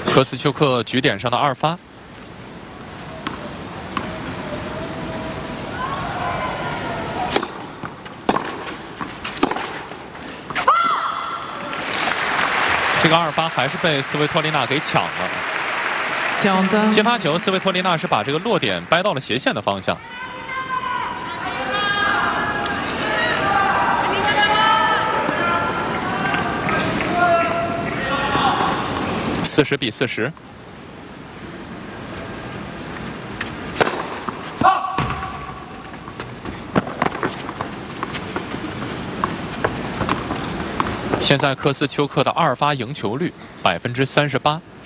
科斯丘克局点上的2发。这个2发还是被斯维托利娜给抢了。接发球，斯维托利娜是把这个落点掰到了斜线的方向。40比40。现在科斯丘克的2发赢球率38%。